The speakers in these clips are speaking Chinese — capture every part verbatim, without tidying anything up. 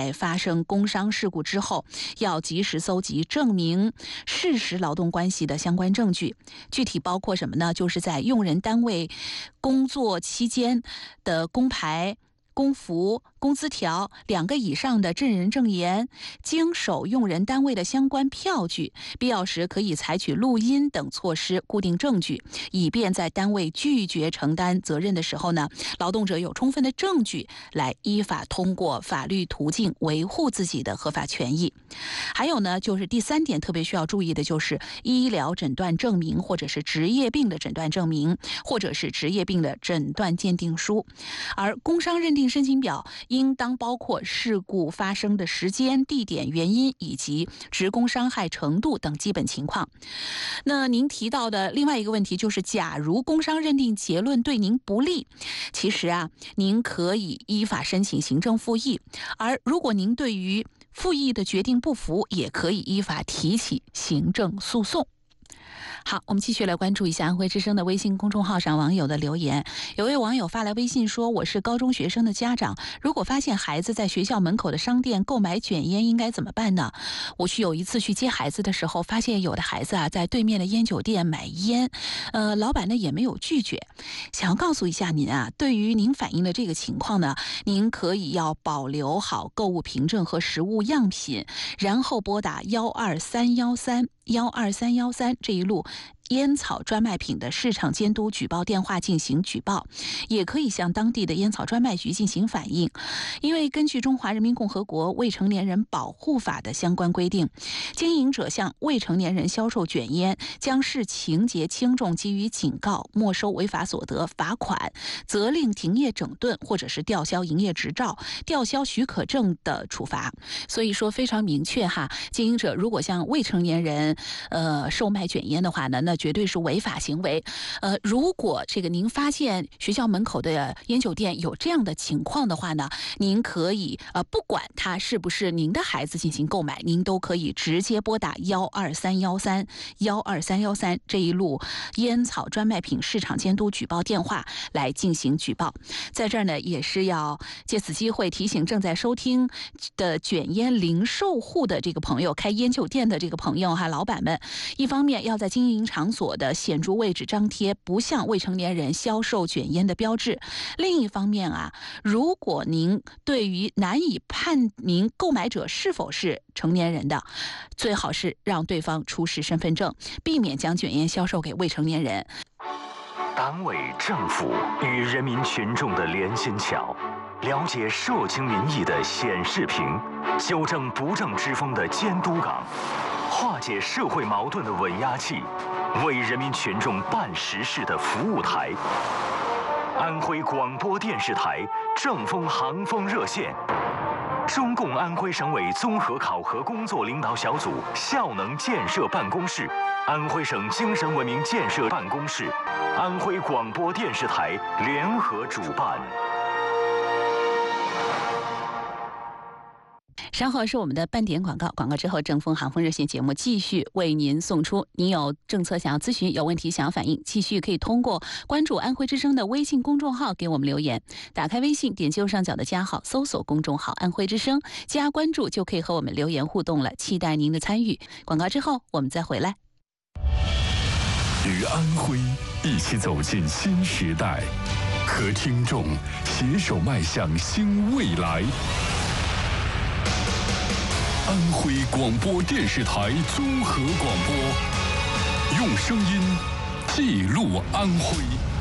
在发生工伤事故之后，要及时搜集证明事实劳动关系的相关证据。具体包括什么呢？就是在用人单位工作期间的工牌、工服、工资条两个以上的证人证言，经手用人单位的相关票据，必要时可以采取录音等措施固定证据，以便在单位拒绝承担责任的时候呢，劳动者有充分的证据来依法通过法律途径维护自己的合法权益。还有呢，就是第三点特别需要注意的，就是医疗诊断证明或者是职业病的诊断证明，或者是职业病的诊断鉴定书。而工伤认定申请表应当包括事故发生的时间、地点、原因以及职工伤害程度等基本情况。那您提到的另外一个问题就是，假如工伤认定结论对您不利，其实啊，您可以依法申请行政复议，而如果您对于复议的决定不服，也可以依法提起行政诉讼。好，我们继续来关注一下安徽之声的微信公众号上网友的留言。有位网友发来微信说，我是高中学生的家长，如果发现孩子在学校门口的商店购买卷烟，应该怎么办呢？我去有一次去接孩子的时候，发现有的孩子啊在对面的烟酒店买烟，呃，老板呢也没有拒绝。想要告诉一下您啊，对于您反映的这个情况呢，您可以要保留好购物凭证和实物样品，然后拨打幺二三幺三幺二三幺三这一路烟草专卖品的市场监督举报电话进行举报，也可以向当地的烟草专卖局进行反映。因为根据《中华人民共和国未成年人保护法》的相关规定，经营者向未成年人销售卷烟，将视情节轻重给予警告、没收违法所得、罚款、责令停业整顿，或者是吊销营业执照、吊销许可证的处罚。所以说非常明确哈，经营者如果向未成年人呃售卖卷烟的话呢，那绝对是违法行为。呃，如果这个您发现学校门口的烟酒店有这样的情况的话呢，您可以呃不管他是不是您的孩子进行购买，您都可以直接拨打幺二三幺三幺二三幺三这一路烟草专卖品市场监督举报电话来进行举报。在这儿呢，也是要借此机会提醒正在收听的卷烟零售户的这个朋友，开烟酒店的这个朋友哈，老板们，一方面要在经营场所的显著位置张贴不向未成年人销售卷烟的标志。另一方面啊，如果您对于难以判明购买者是否是成年人的，最好是让对方出示身份证，避免将卷烟销售给未成年人。 党委政府与人民群众的连心桥，了解社情民意的显示屏，纠正不正之风的监督岗，化解社会矛盾的稳压器，为人民群众办实事的服务台。安徽广播电视台正风航风热线，中共安徽省委综合考核工作领导小组效能建设办公室、安徽省精神文明建设办公室、安徽广播电视台联合主办。 稍后是我们的半点广告，广告之后正风航风热线节目继续为您送出。您有政策想要咨询，有问题想要反映，继续可以通过关注安徽之声的微信公众号给我们留言。打开微信，点击右上角的加号，搜索公众号安徽之声，加关注就可以和我们留言互动了，期待您的参与。广告之后我们再回来。 与安徽一起走进新时代，和听众携手迈向新未来。安徽广播电视台综合广播，用声音记录安徽。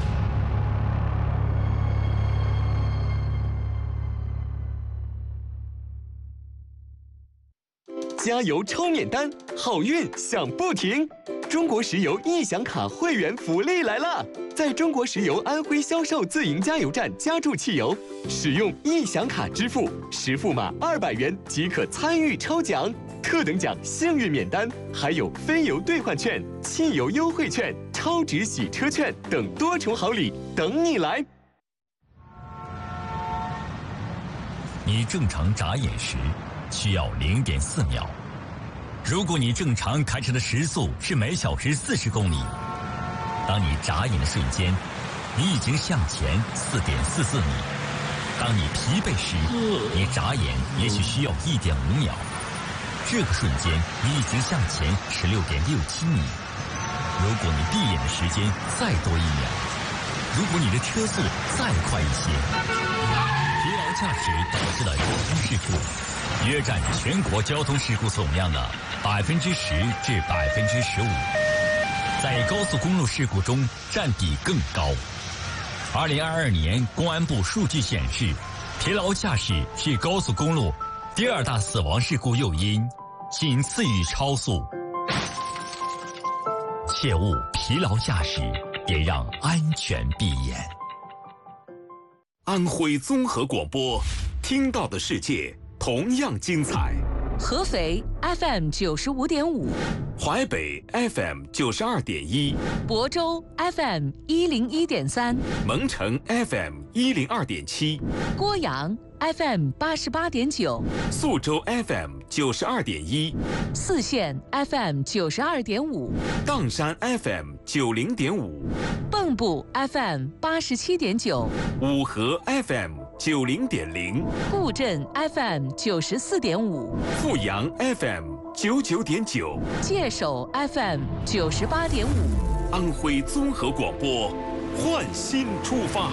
加油抽免单，好运享不停！中国石油易享卡会员福利来了！在中国石油安徽销售自营加油站加注汽油，使用易享卡支付，实付码二百元即可参与抽奖，特等奖幸运免单，还有非油兑换券、汽油优惠券、超值洗车券等多重好礼等你来！ 你正常眨眼时需要零点四秒。如果你正常开车的时速是每小时四十公里，当你眨眼的瞬间，你已经向前四点四四米。 当你疲惫时，你眨眼也许需要一点五秒，这个瞬间你已经向前十六点六七米。如果你闭眼的时间再多一秒，如果你的车速再快一些，疲劳驾驶导致的交通事故约占全国交通事故总量的百分之十至百分之十五，在高速公路事故中占比更高。二零二二年公安部数据显示，疲劳驾驶是高速公路第二大死亡事故诱因，仅次于超速。切勿疲劳驾驶，别让安全闭眼。 安徽综合广播，听到的世界同样精彩。 合肥 F M 九十五点五， 淮北 F M 九十二点一， 亳州 F M 一零一点三， 蒙城 F M 一零二点七， 郭阳 F M 八十八点九， 宿州 F M 九十二点一， 泗县 F M 九十二点五， 砀山 F M 九零点五， 蚌埠 F M 八十七点九， 五河 F M 九零点零， 固镇 F M 九十四点五， 阜阳 F M 九九点九， 界首 F M 九十八点五。 安徽综合广播，焕新出发。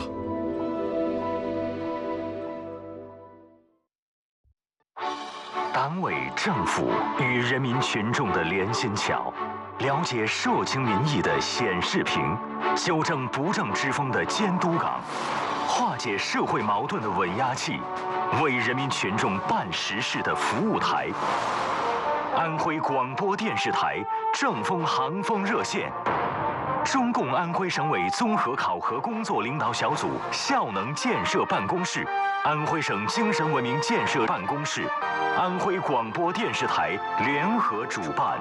党委政府与人民群众的连心桥，了解社情民意的显示屏，纠正不正之风的监督岗，化解社会矛盾的稳压器，为人民群众办实事的服务台。安徽广播电视台正风航风热线，中共安徽省委综合考核工作领导小组效能建设办公室，安徽省精神文明建设办公室，安徽广播电视台联合主办。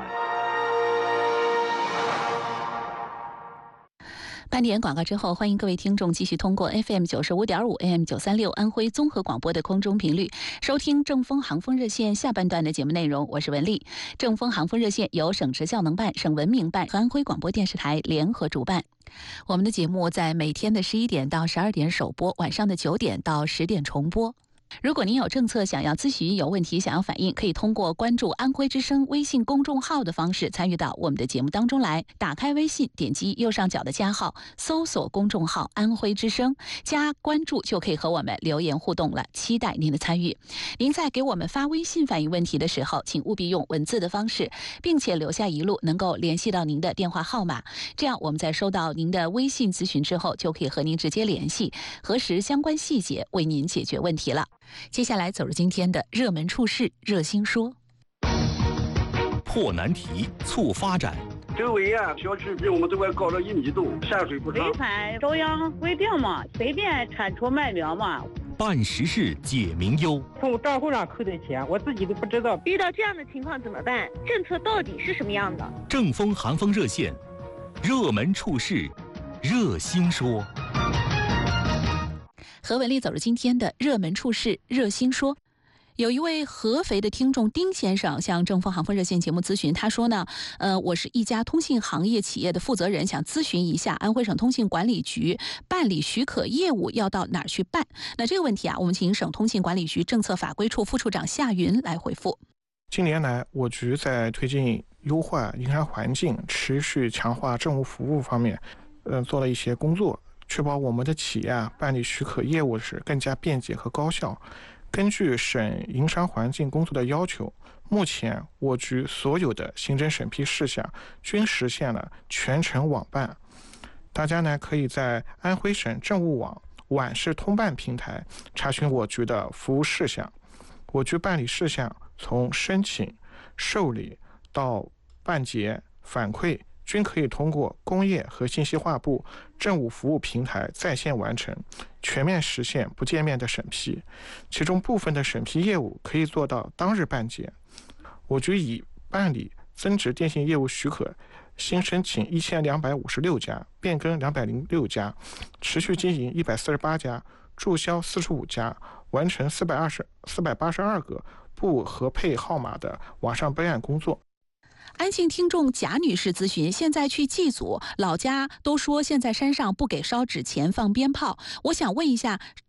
半点广告之后，欢迎各位听众继续通过 F M 九十五点五 A M 九三六安徽综合广播的空中频率收听正风航风热线下半段的节目内容。我是文丽。正风航风热线由省直效能办、省文明办和安徽广播电视台联合主办。我们的节目在每天的十一点到十二点首播，晚上的九点到十点重播。如果您有政策想要咨询、有问题想要反映，可以通过关注安徽之声微信公众号的方式参与到我们的节目当中来。打开微信，点击右上角的加号，搜索公众号安徽之声，加关注就可以和我们留言互动了，期待您的参与。您在给我们发微信反映问题的时候，请务必用文字的方式，并且留下一路能够联系到您的电话号码，这样我们在收到您的微信咨询之后，就可以和您直接联系，核实相关细节，为您解决问题了。接下来走入今天的热门处事热心说， 破难题促发展。 周围啊，小区比我们这块高了一米多，下水不畅。 潍坊朝阳规定嘛，随便铲除卖苗嘛。 办实事解民忧。 从账户上扣的钱，我自己都不知道。 遇到这样的情况怎么办？政策到底是什么样的？ 正风寒风热线，热门处事热心说。 和文丽走入今天的热门处事热心说。有一位合肥的听众丁先生向正风航风热线节目咨询，他说呢，呃，我是一家通信行业企业的负责人，想咨询一下安徽省通信管理局办理许可业务要到哪儿去办？那这个问题啊，我们请省通信管理局政策法规处副处长夏云来回复。 近年来，我局在推进优化营商环境、持续强化政务服务方面，呃，做了一些工作，确保我们的企业啊办理许可业务时更加便捷和高效。根据省营商环境工作的要求，目前我局所有的行政审批事项均实现了全程网办。大家呢可以在安徽省政务网网事通办平台查询我局的服务事项。我局办理事项从申请、受理到办结、反馈，均可以通过工业和信息化部政务服务平台在线完成，全面实现不见面的审批。其中部分的审批业务可以做到当日办结。我局已办理增值电信业务许可新申请一千两百五十六家，变更两百零六家，持续经营一百四十八家，注销四十五家，完成四百二十四百八十二个不合配号码的网上备案工作。 安庆听众贾女士咨询，现在去祭祖，老家都说现在山上不给烧纸钱放鞭炮，我想问一下，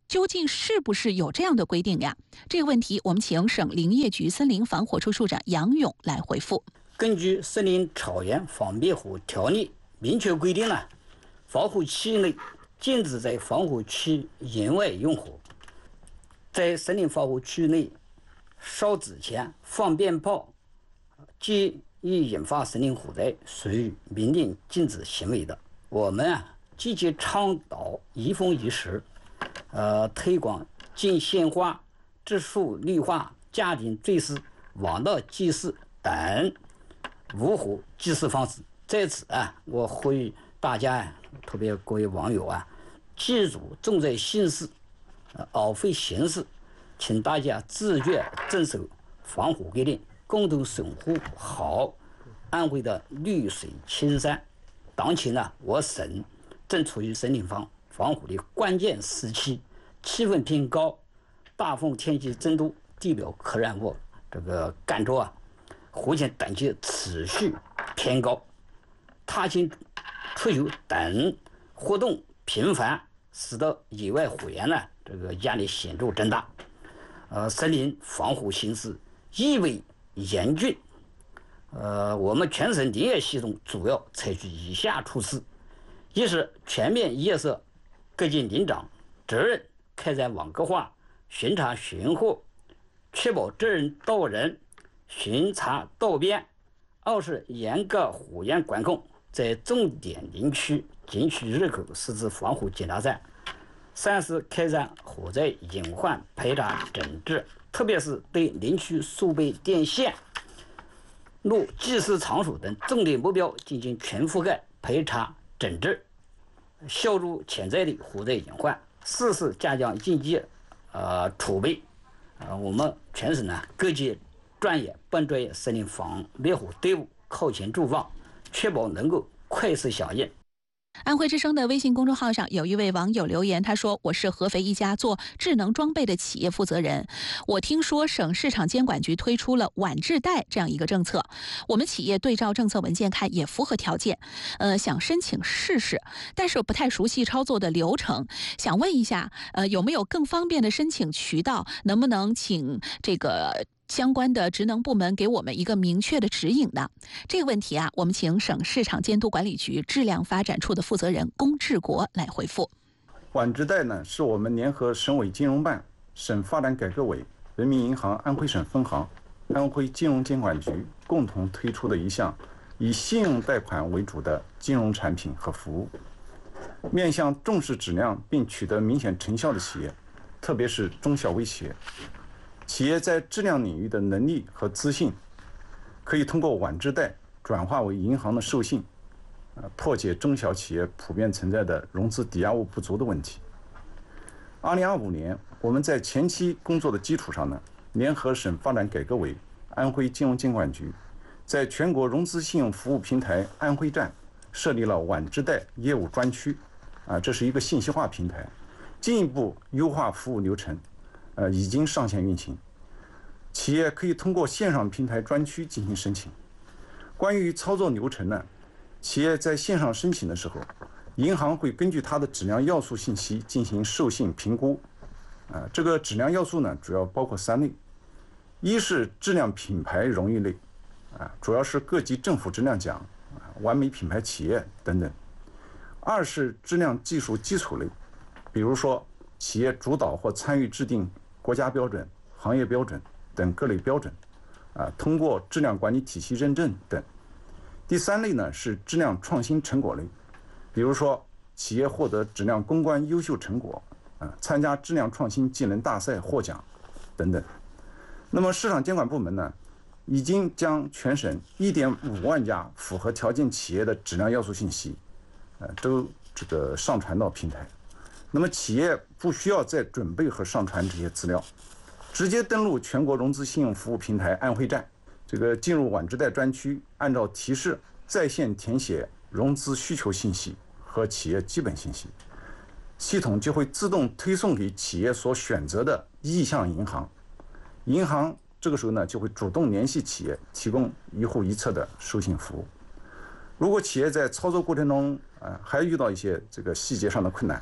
究竟是不是有这样的规定呀？这个问题，我们请省林业局森林防火处处长杨勇来回复。 根据《森林草原防灭火条例》明确规定了，防火区内禁止在防火区营外用火。在森林防火区内烧纸钱、放鞭炮，皆易引发森林火灾，属于明令禁止行为的。我们啊，积极倡导移风易石，呃，推广禁鲜花、植树绿化、家庭追思、网络祭祀等无火祭祀方式。在此啊，我呼吁大家啊，特别各位网友啊，记住重在心事，呃，昂非形式，请大家自觉遵守防火规定，共同守护好安徽的绿水青山。当前呢，我省正处于森林防防火的关键时期，气温偏高，大风天气增多，地表可燃物这个干燥啊，火情等级持续偏高，踏青、出游等活动频繁，使得野外火源呢这个压力显著增大。呃，森林防火形势异为严峻。呃，我们全省林业系统主要采取以下措施：一是全面叶设各级林长责任开展网格化巡查巡护，确保责任到人、巡查到边；二是严格火源管控，在重点林区、景区日口实施防火检查站；三是开展火灾隐患排查整治，特别是对林区输备电线、路祭祀场所等重点目标进行全覆盖排查整治，消除潜在的火灾隐患。四是加强应急呃储备，呃，我们全省呢各级专业、半专业森林防灭火队伍靠前驻防，确保能够快速响应。 安徽之声的微信公众号上有一位网友留言，他说：“我是合肥一家做智能装备的企业负责人，我听说省市场监管局推出了晚制贷这样一个政策，我们企业对照政策文件看也符合条件，呃，想申请试试，但是我不太熟悉操作的流程，想问一下，呃，有没有更方便的申请渠道？能不能请这个相关的职能部门给我们一个明确的指引呢？”这个问题啊，我们请省市场监督管理局质量发展处的负责人龚志国来回复。 晚制贷呢，是我们联合省委金融办、省发展改革委、人民银行安徽省分行、安徽金融监管局共同推出的一项以信用贷款为主的金融产品和服务，面向重视质量并取得明显成效的企业，特别是中小微企业。企业在质量领域的能力和资信，可以通过晚制贷转化为银行的授信，呃，破解中小企业普遍存在的融资抵押物不足的问题。二零二五年，我们在前期工作的基础上呢，联合省发展改革委、安徽金融监管局，在全国融资信用服务平台安徽站设立了晚制贷业务专区，啊，这是一个信息化平台，进一步优化服务流程。呃，已经上线运行，企业可以通过线上平台专区进行申请。关于操作流程呢，企业在线上申请的时候，银行会根据它的质量要素信息进行授信评估。啊、呃，这个质量要素呢，主要包括三类：一是质量品牌荣誉类，啊、呃，主要是各级政府质量奖、啊、完美品牌企业等等；二是质量技术基础类，比如说企业主导或参与制定国家标准、行业标准等各类标准，啊，通过质量管理体系认证等。第三类呢是质量创新成果类，比如说企业获得质量攻关优秀成果，啊，参加质量创新技能大赛获奖等等。那么市场监管部门呢，已经将全省一点五万家符合条件企业的质量要素信息，呃，都这个上传到平台。那么企业不需要再准备和上传这些资料，直接登录全国融资信用服务平台安徽站，这个进入晚制贷专区，按照提示在线填写融资需求信息和企业基本信息，系统就会自动推送给企业所选择的意向银行，银行这个时候呢就会主动联系企业，提供一户一策的授信服务。如果企业在操作过程中，呃，还遇到一些这个细节上的困难，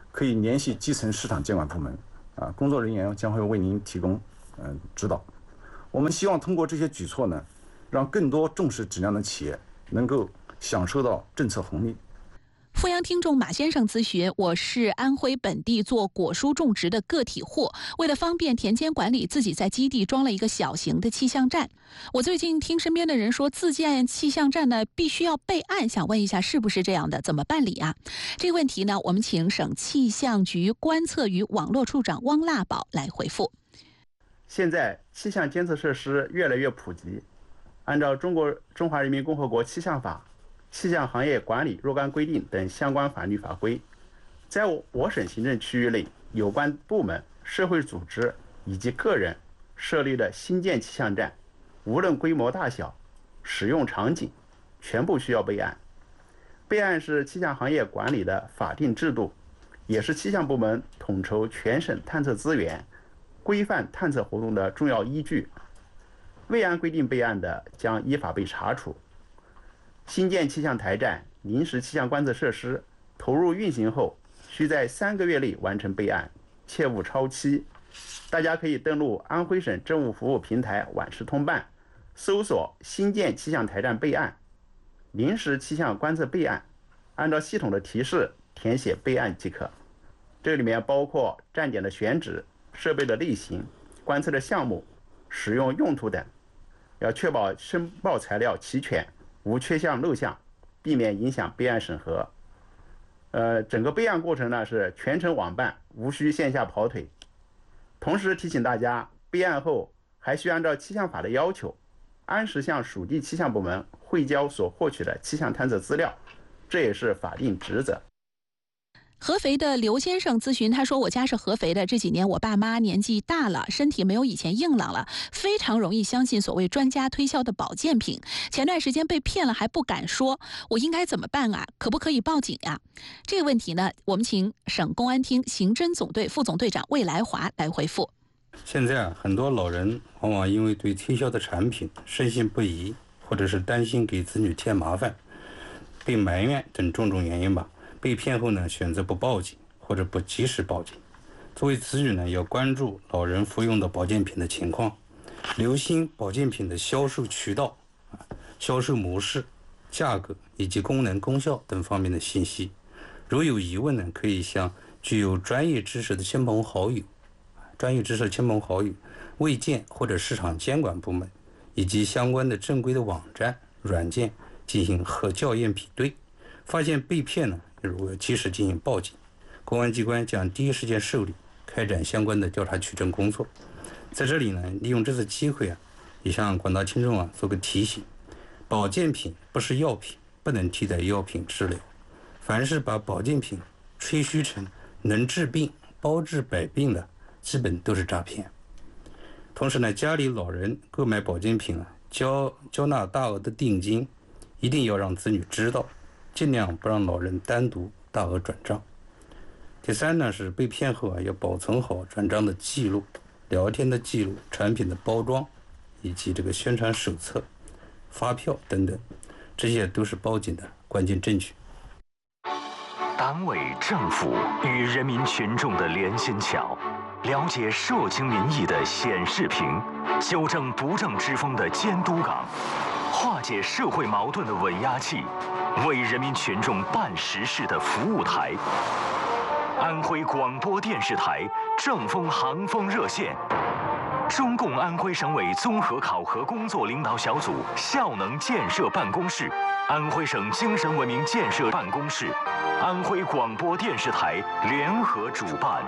可以联系基层市场监管部门，啊，工作人员将会为您提供嗯、呃、指导。我们希望通过这些举措呢，让更多重视质量的企业能够享受到政策红利。 阜阳听众马先生咨询：我是安徽本地做果蔬种植的个体户，为了方便田间管理，自己在基地装了一个小型的气象站。我最近听身边的人说，自建气象站呢必须要备案，想问一下是不是这样的？怎么办理啊？这个问题呢，我们请省气象局观测与网络处长汪腊宝来回复。 现在气象监测设施越来越普及，按照中国中华人民共和国气象法、气象行业管理若干规定等相关法律法规，在我省行政区域内，有关部门、社会组织以及个人设立的新建气象站，无论规模大小、使用场景，全部需要备案。备案是气象行业管理的法定制度，也是气象部门统筹全省探测资源、规范探测活动的重要依据。未按规定备案的，将依法被查处。新建气象台站、临时气象观测设施投入运行后，需在三个月内完成备案，切勿超期。大家可以登录安徽省政务服务平台晚市通办，搜索新建气象台站备案、临时气象观测备案，按照系统的提示填写备案即可。这里面包括站点的选址、设备的类型、观测的项目、使用用途等，要确保申报材料齐全，无缺项漏项，避免影响备案审核。呃，整个备案过程呢是全程网办，无需线下跑腿。同时提醒大家，备案后还需按照气象法的要求，按时向属地气象部门汇交所获取的气象探测资料，这也是法定职责。 合肥的刘先生咨询，他说我家是合肥的，这几年我爸妈年纪大了，身体没有以前硬朗了，非常容易相信所谓专家推销的保健品，前段时间被骗了还不敢说，我应该怎么办啊？可不可以报警呀？这个问题呢，我们请省公安厅刑侦总队副总队长魏来华来回复。 现在啊，很多老人往往因为对推销的产品深信不疑，或者是担心给子女添麻烦，被埋怨等种种原因吧，被骗后呢，选择不报警或者不及时报警。作为子女呢，要关注老人服用的保健品的情况，留心保健品的销售渠道、销售模式、价格以及功能功效等方面的信息。如有疑问呢，可以向具有专业知识的亲朋好友、专业知识的亲朋好友、卫健或者市场监管部门以及相关的正规的网站、软件进行核校验比对。发现被骗呢，如果及时进行报警，公安机关将第一时间受理，开展相关的调查取证工作。在这里呢，利用这次机会啊，也向广大听众啊做个提醒：保健品不是药品，不能替代药品治疗。凡是把保健品吹嘘成能治病、包治百病的，基本都是诈骗。同时呢，家里老人购买保健品啊，交交纳大额的定金，一定要让子女知道，尽量不让老人单独大额转账。第三呢，是被骗后啊，要保存好转账的记录、聊天的记录、产品的包装，以及这个宣传手册、发票等等，这些都是报警的关键证据。 党委政府与人民群众的连心桥，了解社情民意的显示屏，纠正不正之风的监督岗，化解社会矛盾的稳压器，为人民群众办实事的服务台。安徽广播电视台正风航风热线，中共安徽省委综合考核工作领导小组效能建设办公室，安徽省精神文明建设办公室，安徽广播电视台联合主办。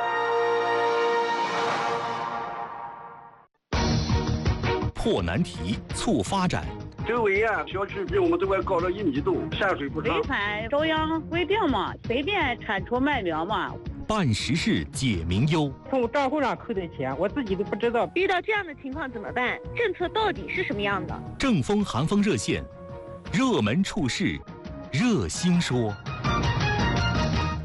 破难题，促发展。 周围啊，小区比我们这边高了一米多，山水不长。 违反中央规定嘛，随便产出卖苗嘛。 办实事，解民忧。 从账户上扣的钱，我自己都不知道。 遇到这样的情况怎么办？政策到底是什么样的？ 正风寒风热线，热门处事，热心说。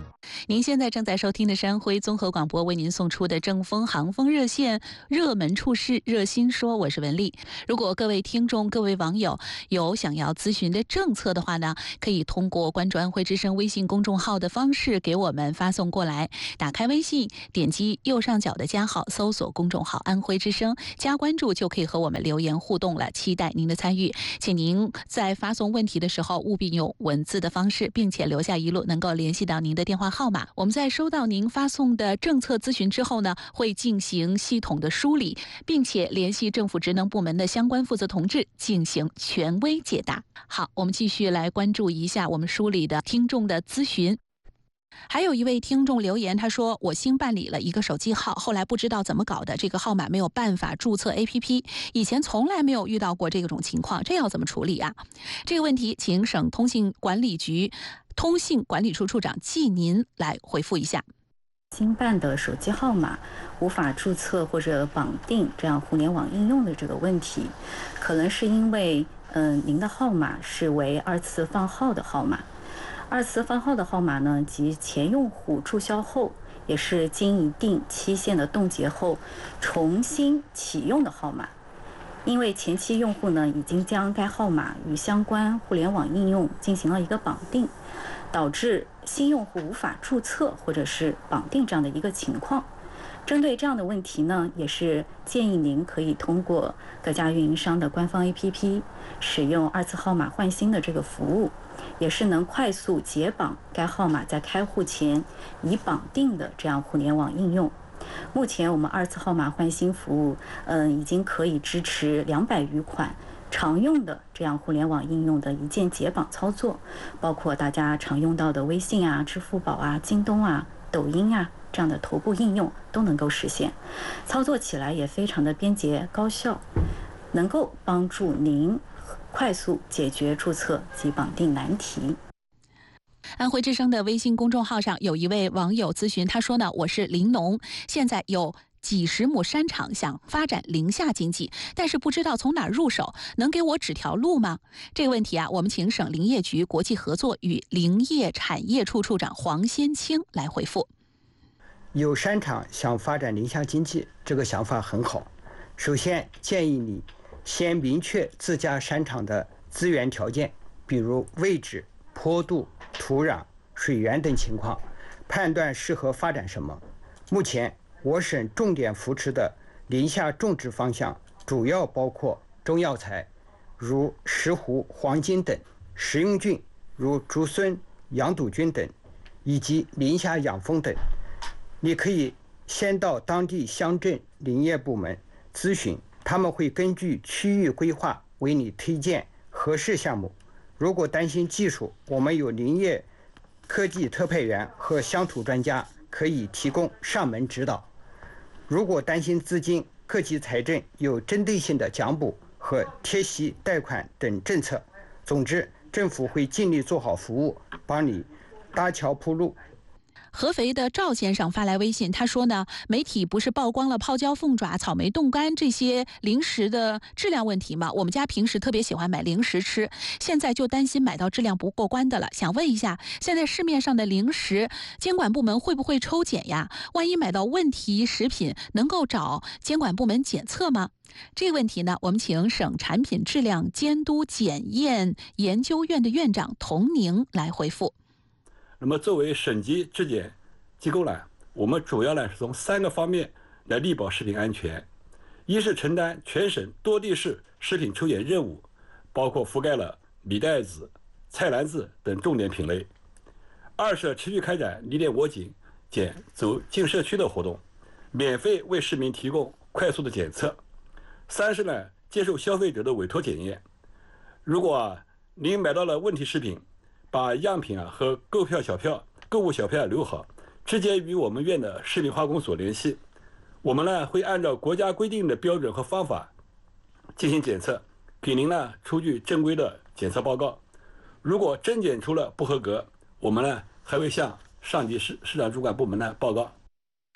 您现在正在收听的是安徽综合广播为您送出的正风航风热线热门处事热心说，我是文丽。如果各位听众、各位网友有想要咨询的政策的话呢，可以通过关注安徽之声微信公众号的方式给我们发送过来。打开微信，点击右上角的加号，搜索公众号安徽之声，加关注就可以和我们留言互动了，期待您的参与。请您在发送问题的时候务必用文字的方式，并且留下一路能够联系到您的电话号码。我们在收到您发送的政策咨询之后呢，会进行系统的梳理，并且联系政府职能部门的相关负责同志进行权威解答。好，我们继续来关注一下我们梳理的听众的咨询。还有一位听众留言，他说我新办理了一个手机号，后来不知道怎么搞的，这个号码没有办法注册 A P P， 以前从来没有遇到过这种情况，这要怎么处理啊？这个问题请省通信管理局通信管理处处长季您来回复一下。 新办的手机号码无法注册或者绑定这样互联网应用的这个问题，可能是因为嗯、呃，您的号码是为二次放号的号码。二次放号的号码呢，及前用户注销后，也是经一定期限的冻结后重新启用的号码。因为前期用户呢已经将该号码与相关互联网应用进行了一个绑定，导致新用户无法注册或者是绑定这样的一个情况。针对这样的问题呢，也是建议您可以通过各家运营商的官方 A P P 使用二次号码换新的这个服务，也是能快速解绑该号码在开户前已绑定的这样互联网应用。目前我们二次号码换新服务，嗯，已经可以支持两百余款常用的这样互联网应用的一键解绑操作，包括大家常用到的微信啊、支付宝啊、京东啊、抖音啊这样的头部应用都能够实现，操作起来也非常的便捷高效，能够帮助您快速解决注册及绑定难题。 安徽之声的微信公众号上有一位网友咨询，他说呢，我是林农，现在有几十亩山场，想发展林下经济，但是不知道从哪儿入手，能给我指条路吗？这个问题啊，我们请省林业局国际合作与林业产业处处长黄先清来回复。 有山场想发展林下经济，这个想法很好。首先建议你先明确自家山场的资源条件，比如位置、坡度、土壤、水源等情况，判断适合发展什么。目前我省重点扶持的林下种植方向主要包括中药材，如石斛、黄金等；食用菌，如竹荪、羊肚菌等，以及林下养蜂等。你可以先到当地乡镇林业部门咨询，他们会根据区域规划为你推荐合适项目。如果担心技术，我们有林业科技特派员和乡土专家可以提供上门指导。如果担心资金，各级财政有针对性的奖补和贴息贷款等政策。总之，政府会尽力做好服务，帮你搭桥铺路。 合肥的赵先生发来微信，他说呢，媒体不是曝光了泡椒凤爪、草莓冻干这些零食的质量问题吗？我们家平时特别喜欢买零食吃，现在就担心买到质量不过关的了。想问一下，现在市面上的零食监管部门会不会抽检呀？万一买到问题食品，能够找监管部门检测吗？这个问题呢，我们请省产品质量监督检验研究院的院长童宁来回复。 那么作为省级质检机构呢，我们主要呢是从三个方面来力保食品安全。一是承担全省多地市食品抽检任务，包括覆盖了米袋子、菜篮子等重点品类；二是持续开展你点我检检走进社区的活动，免费为市民提供快速的检测；三是呢接受消费者的委托检验。如果啊您买到了问题食品，把样品啊和购票小票、购物小票留好，直接与我们院的食品化工所联系，我们呢会按照国家规定的标准和方法进行检测，给您呢出具正规的检测报告。如果真检出了不合格，我们呢还会向上级市市场主管部门呢报告。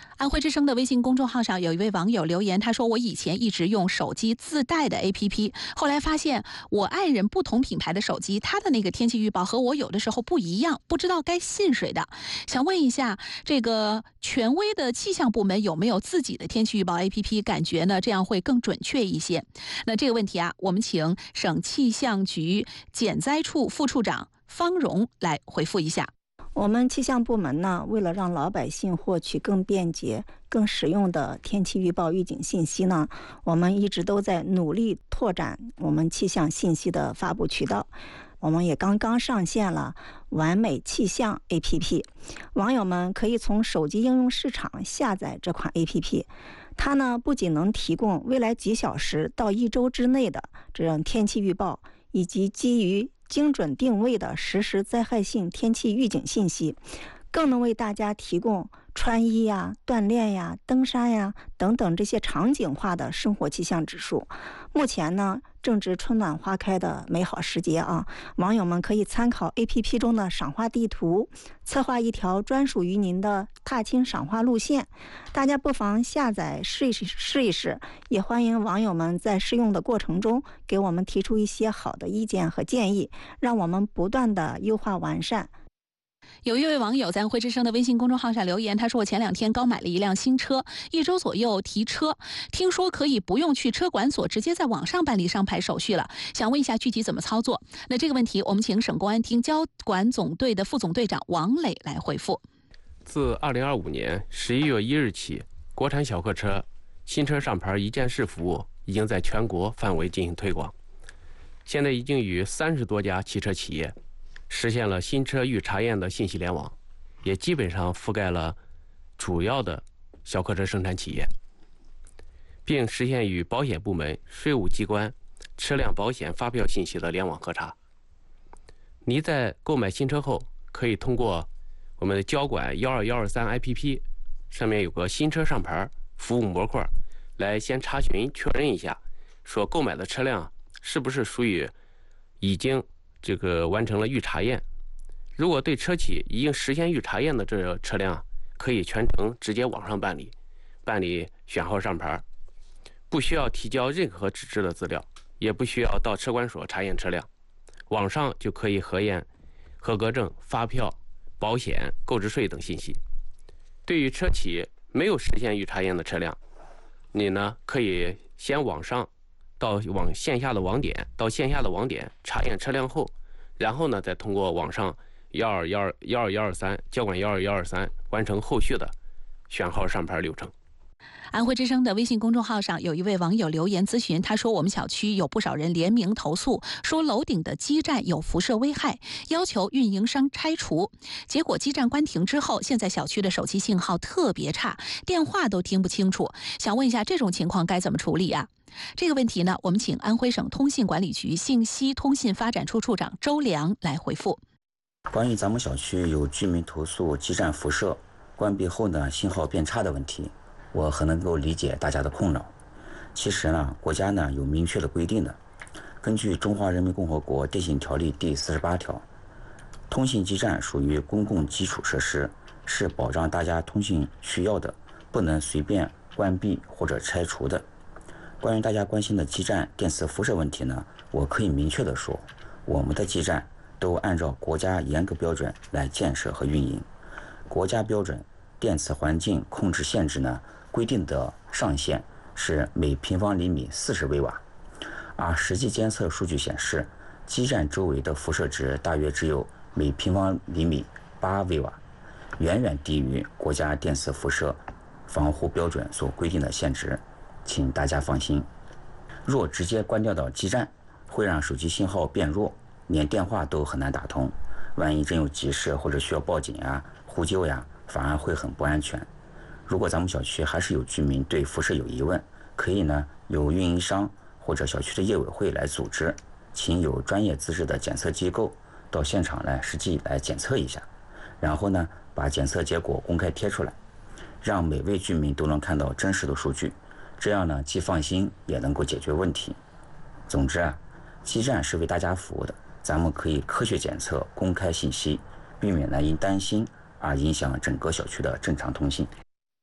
安徽之声的微信公众号上有一位网友留言，他说：“我以前一直用手机自带的 A P P， 后来发现我爱人不同品牌的手机，他的那个天气预报和我有的时候不一样，不知道该信谁的。想问一下，这个权威的气象部门有没有自己的天气预报 A P P？ 感觉呢这样会更准确一些。”那这个问题啊，我们请省气象局减灾处副处长方荣来回复一下。 我们气象部门呢，为了让老百姓获取更便捷、更实用的天气预报预警信息呢，我们一直都在努力拓展我们气象信息的发布渠道。我们也刚刚上线了完美气象 A P P， 网友们可以从手机应用市场下载这款 A P P。它呢不仅能提供未来几小时到一周之内的这种天气预报，以及基于精准定位的实时灾害性天气预警信息，更能为大家提供穿衣呀、锻炼呀、登山呀等等这些场景化的生活气象指数。目前呢，正值春暖花开的美好时节啊，网友们可以参考 A P P 中的赏花地图，策划一条专属于您的踏青赏花路线。大家不妨下载试一试试一试，也欢迎网友们在试用的过程中给我们提出一些好的意见和建议，让我们不断的优化完善。 有一位网友在安徽之声的微信公众号上留言，他说：“我前两天刚买了一辆新车，一周左右提车，听说可以不用去车管所，直接在网上办理上牌手续了。想问一下具体怎么操作？”那这个问题，我们请省公安厅交管总队的副总队长王磊来回复。 自二零二五年十一月一日起，国产小客车新车上牌一站式服务已经在全国范围进行推广，现在已经与三十多家汽车企业实现了新车预查验的信息联网，也基本上覆盖了主要的小客车生产企业，并实现与保险部门、税务机关车辆保险发票信息的联网核查。您在购买新车后，可以通过我们的交管幺二幺二三 A P P 上面有个新车上牌服务模块，来先查询确认一下，说购买的车辆是不是属于已经这个完成了预查验。如果对车企已经实现预查验的这个车辆，可以全程直接网上办理，办理选号上牌，不需要提交任何纸质的资料，也不需要到车管所查验车辆，网上就可以核验合格证、发票、保险、购置税等信息。对于车企没有实现预查验的车辆，你呢可以先网上到网线下的网点，到线下的网点查验车辆后，然后呢再通过网上幺二幺二幺二幺二三交管幺二幺二三完成后续的选号上牌流程。 安徽之声的微信公众号上有一位网友留言咨询，他说：“我们小区有不少人联名投诉，说楼顶的基站有辐射危害，要求运营商拆除。结果基站关停之后，现在小区的手机信号特别差，电话都听不清楚。想问一下，这种情况该怎么处理啊？”这个问题呢，我们请安徽省通信管理局信息通信发展处处长周良来回复。 关于咱们小区有居民投诉基站辐射关闭后呢信号变差的问题，我很能够理解大家的困扰。其实呢，国家呢有明确的规定的，根据《中华人民共和国电信条例》第四十八条，通信基站属于公共基础设施，是保障大家通信需要的，不能随便关闭或者拆除的。关于大家关心的基站电磁辐射问题呢，我可以明确的说，我们的基站都按照国家严格标准来建设和运营。国家标准电磁环境控制限制呢规定的上限是每平方厘米四十微瓦，而实际监测数据显示，基站周围的辐射值大约只有每平方厘米八微瓦，远远低于国家电磁辐射防护标准所规定的限值。请大家放心，若直接关掉到基站，会让手机信号变弱，连电话都很难打通。万一真有急事或者需要报警呀、呼救呀，反而会很不安全。如果咱们小区还是有居民对辐射有疑问，可以呢由运营商或者小区的业委会来组织，请有专业资质的检测机构到现场来实际来检测一下，然后呢把检测结果公开贴出来，让每位居民都能看到真实的数据。这样呢，既放心也能够解决问题。总之啊，基站是为大家服务的，咱们可以科学检测、公开信息，避免呢因担心而影响整个小区的正常通信。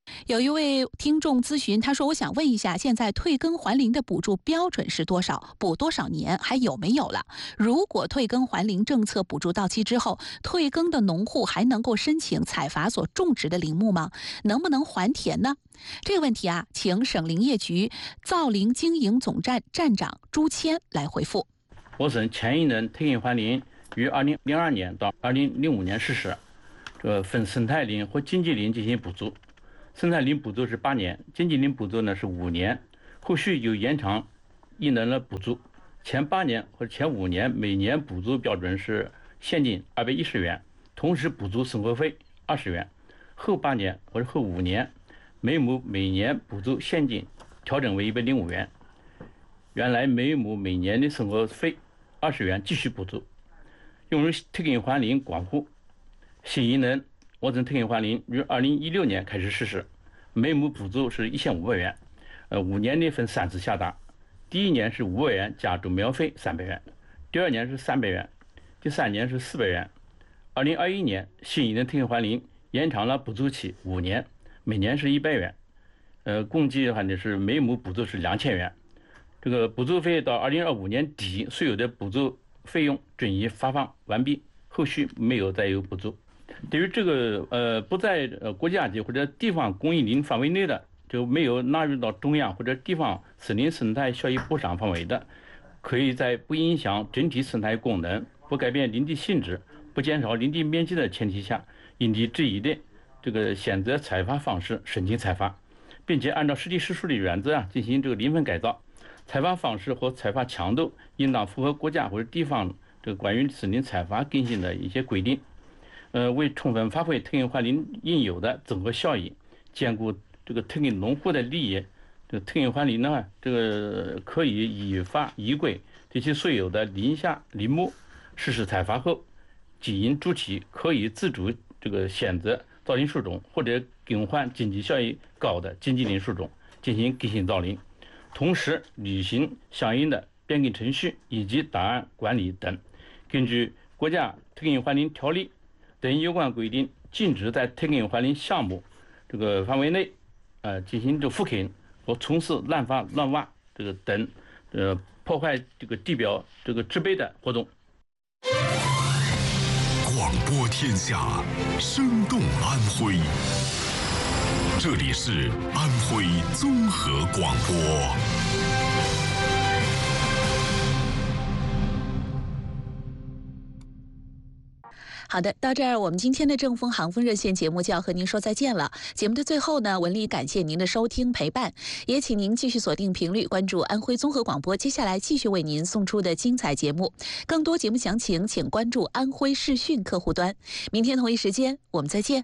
有一位听众咨询，他说：“我想问一下，现在退耕还林的补助标准是多少？补多少年？还有没有了？如果退耕还林政策补助到期之后，退耕的农户还能够申请采伐所种植的林木吗？能不能还田呢？”这个问题啊，请省林业局造林经营总站站长朱谦来回复。 我省前一轮退耕还林于二零零二年到二零零五年实施，这分生态林和经济林进行补助。生态林补助是八年，经济林补助呢是五年，后续有延长一轮的补助。前八年或者前五年每年补助标准是现金二百一十元，同时补助生活费二十元。后八年或者后五年，每亩每年补助现金调整为一百零五元，原来每亩每年的生活费二十元继续补助。用于退耕还林广户，新一轮我省退耕还林于二零一六年开始实施，每亩补助是一千五百元，呃，五年内分三次下达。第一年是五百元加种苗费三百元，第二年是三百元，第三年是四百元。二零二一年新一轮退耕还林延长了补助期五年，每年是一百元，呃，共计的话呢是每亩补助是两千元。这个补助费到二零二五年底所有的补助费用均已发放完毕，后续没有再有补助。对于这个呃不在呃国家级或者地方公益林范围内的，就没有纳入到中央或者地方森林生态效益补偿范围的，可以在不影响整体生态功能、不改变林地性质、不减少林地面积的前提下，因地制宜的这个选择采伐方式申请采伐，并且按照实地实数的原则啊进行这个林分改造。采伐方式和采伐强度应当符合国家或者地方这个关于森林采伐更新的一些规定。呃，为充分发挥退耕还林应有的综合效益，兼顾这个退耕农户的利益，这个退耕还林呢，这个可以依法依规对其所有的林下林木实施采伐后，经营主体可以自主这个选择造林树种或者更换经济效益高的经济林树种进行更新造林，同时履行相应的变更程序以及档案管理等。根据国家退耕还林条例等有关规定，禁止在退耕还林项目这个范围内，呃，进行这复垦和从事滥伐滥挖这个等，呃，破坏这个地表这个植被的活动。 广播天下，生动安徽。这里是安徽综合广播。 好的，到这儿我们今天的正风航风热线节目就要和您说再见了。节目的最后呢，文丽感谢您的收听陪伴，也请您继续锁定频率，关注安徽综合广播，接下来继续为您送出的精彩节目。更多节目详情，请关注安徽视讯客户端。明天同一时间我们再见。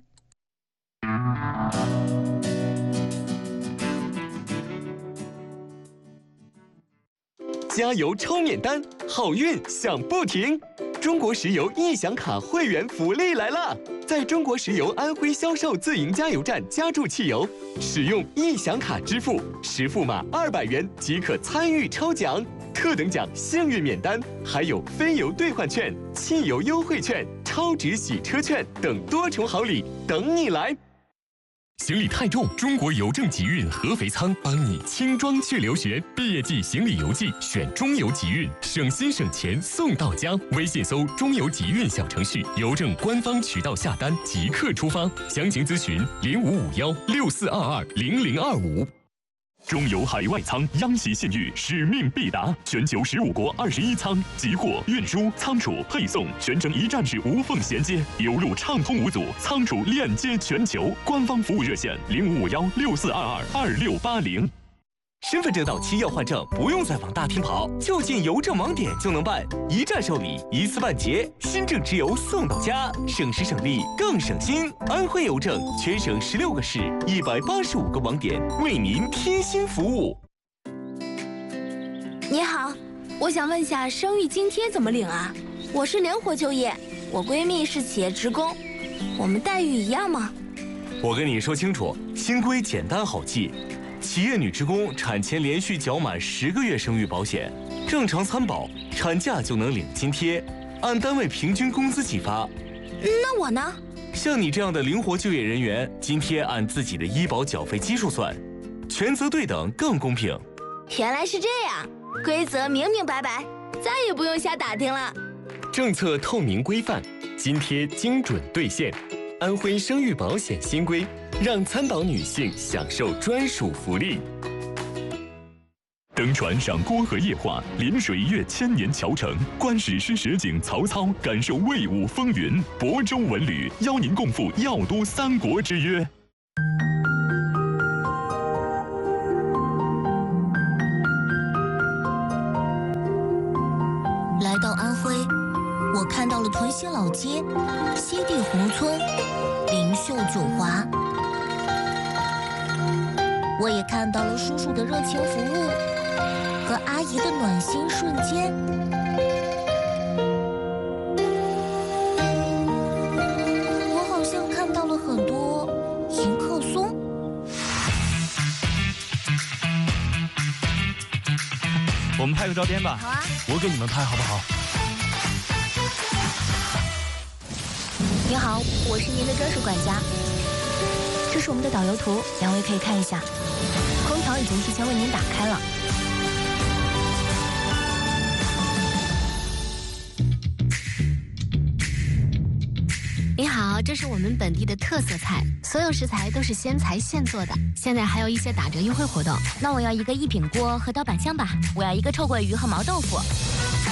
加油抽免单，好运享不停！中国石油易享卡会员福利来了！在中国石油安徽销售自营加油站加注汽油，使用易享卡支付，实付码二百元即可参与抽奖，特等奖幸运免单，还有非油兑换券、汽油优惠券、超值洗车券等多重好礼等你来！ 行李太重，中国邮政集运合肥仓帮你轻装去留学。毕业季行李邮寄选中邮集运，省心省钱送到家。微信搜中邮集运小程序，邮政官方渠道下单即刻出发。详情咨询零五五幺六四二二零零二五。中油海外仓央企信誉，使命必达，全球十五国二十一仓，集货、运输、仓储、配送全程一站式无缝衔接，油路畅通无阻，仓储链接全球。官方服务热线零五五幺六四二二二六八零。 身份证到期要换证，不用再往大厅跑，就进邮政网点就能办，一站受理，一次办结，新政直邮送到家，省时省力更省心。安徽邮政全省十六个市，一百八十五个网点，为您贴心服务。 你好，我想问下生育津贴怎么领啊？我是灵活就业，我闺蜜是企业职工，我们待遇一样吗？ 我跟你说清楚，新规简单好记。企业女职工产前连续缴满十个月生育保险，正常参保，产假就能领津贴，按单位平均工资计发。 那我呢？ 像你这样的灵活就业人员，津贴按自己的医保缴费基数算，权责对等更公平。 原来是这样，规则明明白白，再也不用瞎打听了。 政策透明规范，津贴精准兑现。安徽生育保险新规，让参保女性享受专属福利。登船赏郭河夜话，临水阅千年桥城，观史诗实景曹操，感受魏武风云。亳州文旅邀您共赴药都三国之约。 来到安徽，我看到了屯溪老街、西递宏村、灵秀九华，我也看到了叔叔的热情服务和阿姨的暖心瞬间。我好像看到了很多迎客松。 我们拍个照片吧。 好啊， 我给你们拍好不好？ 你好，我是您的专属管家。这是我们的导游图，两位可以看一下。空调已经提前为您打开了。你好，这是我们本地的特色菜，所有食材都是鲜材现做的，现在还有一些打折优惠活动。那我要一个一品锅和刀板香吧，我要一个臭鳜鱼和毛豆腐。